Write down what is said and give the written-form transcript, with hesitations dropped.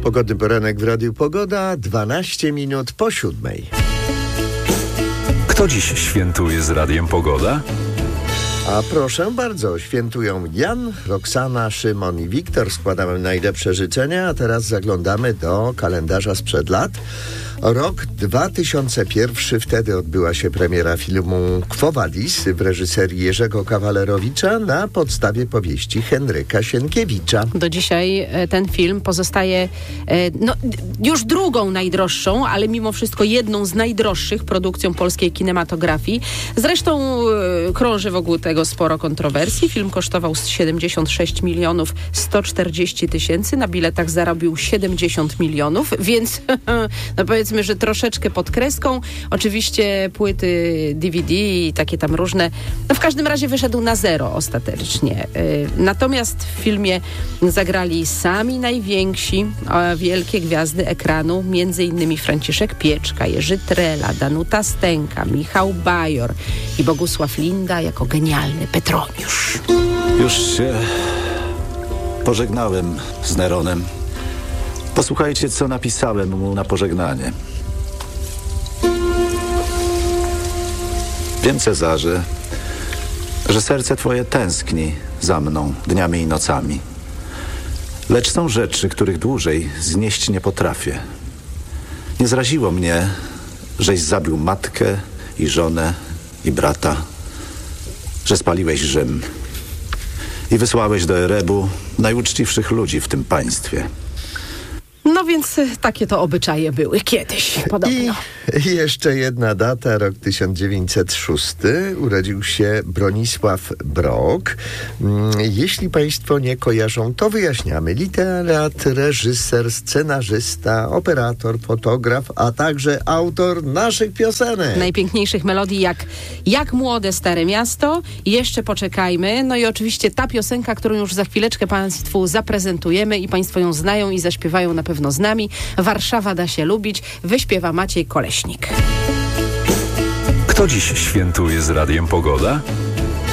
Pogodny poranek w Radiu Pogoda, 12 minut po 7. Kto dziś świętuje z Radiem Pogoda? A proszę bardzo, świętują Jan, Roxana, Szymon i Wiktor. Składamy najlepsze życzenia, a teraz zaglądamy do kalendarza sprzed lat. Rok 2001, wtedy odbyła się premiera filmu Quo Vadis w reżyserii Jerzego Kawalerowicza na podstawie powieści Henryka Sienkiewicza. Do dzisiaj ten film pozostaje już drugą najdroższą, ale mimo wszystko jedną z najdroższych produkcją polskiej kinematografii. Zresztą krąży wokół tego sporo kontrowersji. Film kosztował 76 milionów 140 tysięcy, na biletach zarobił 70 milionów, więc powiedzmy, że troszeczkę pod kreską. Oczywiście płyty DVD i takie tam różne. W każdym razie wyszedł na zero ostatecznie. Natomiast w filmie zagrali sami najwięksi, wielkie gwiazdy ekranu, między innymi Franciszek Pieczka, Jerzy Trela, Danuta Stęka, Michał Bajor i Bogusław Linda jako genialny Petroniusz. Już się pożegnałem z Neronem. Posłuchajcie, co napisałem mu na pożegnanie. Wiem, Cezarze, że serce twoje tęskni za mną dniami i nocami. Lecz są rzeczy, których dłużej znieść nie potrafię. Nie zraziło mnie, żeś zabił matkę i żonę i brata, że spaliłeś Rzym i wysłałeś do Erebu najuczciwszych ludzi w tym państwie. No więc takie to obyczaje były kiedyś, podobno. I jeszcze jedna data, rok 1906. Urodził się Bronisław Brok. Jeśli państwo nie kojarzą, to wyjaśniamy. Literat, reżyser, scenarzysta, operator, fotograf, a także autor naszych piosenek. Najpiękniejszych melodii jak młode Stare Miasto. Jeszcze poczekajmy. No i oczywiście ta piosenka, którą już za chwileczkę państwu zaprezentujemy i państwo ją znają i zaśpiewają na pewno z nami. Warszawa da się lubić. Wyśpiewa Maciej Koleśnik. Kto dziś świętuje z Radiem Pogoda?